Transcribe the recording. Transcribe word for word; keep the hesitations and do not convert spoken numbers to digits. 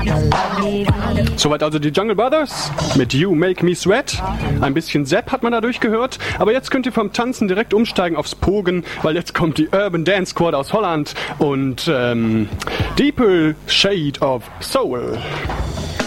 Soweit also die Jungle Brothers mit You Make Me Sweat. Ein bisschen Zapp hat man dadurch gehört, aber jetzt könnt ihr vom Tanzen direkt umsteigen aufs Pogen, weil jetzt kommt die Urban Dance Squad aus Holland und ähm, Deeper Shade of Soul.